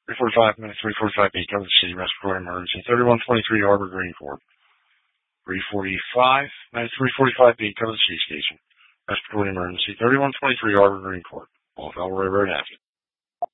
345 minutes, 345B, cover the city, respiratory emergency. 3123 Arbor Green Court. 345 minutes, 345B, cover the C station, respiratory emergency. 3123 Arbor Green Court. All Delaware Road, Athens.